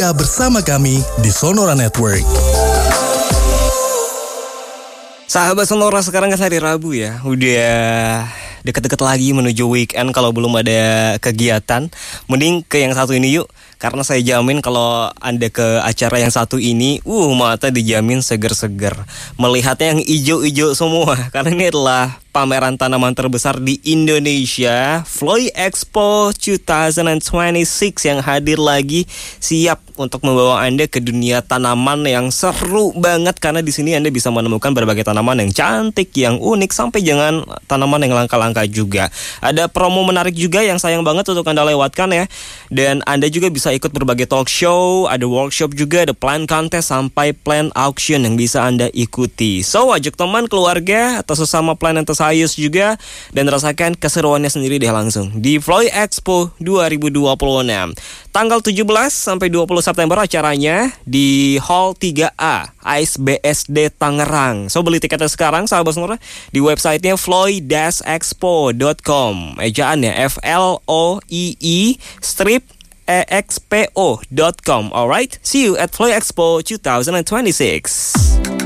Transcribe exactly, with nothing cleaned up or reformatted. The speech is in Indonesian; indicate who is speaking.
Speaker 1: bersama kami di Sonora Network.
Speaker 2: Sahabat Sonora, sekarang kan hari Rabu ya. Udah deket-deket lagi menuju weekend. Kalau belum ada kegiatan, mending ke yang satu ini yuk. Karena saya jamin kalau Anda ke acara yang satu ini, uh mata dijamin seger-seger. Melihatnya yang ijo-ijo semua. Karena ini adalah pameran tanaman terbesar di Indonesia, Floy Expo dua ribu dua puluh enam yang hadir lagi, siap untuk membawa Anda ke dunia tanaman yang seru banget. Karena di sini Anda bisa menemukan berbagai tanaman yang cantik, yang unik, sampai jangan tanaman yang langka-langka juga. Ada promo menarik juga yang sayang banget untuk Anda lewatkan ya. Dan Anda juga bisa ikut berbagai talk show, ada workshop juga, ada plant contest sampai plant auction yang bisa Anda ikuti. So, ajak teman, keluarga, atau sesama plant enthusiast juga dan rasakan keseruannya sendiri deh langsung di Floy Expo dua ribu dua puluh enam. Tanggal tujuh belas sampai dua puluh September acaranya di Hall tiga A A S B S D Tangerang. So, beli tiketnya sekarang sahabat Sonora di websitenya floy dash expo dot com. Ejaannya F L O I I strip E X P O dot com. Alright, see you at Floy Expo dua ribu dua puluh enam.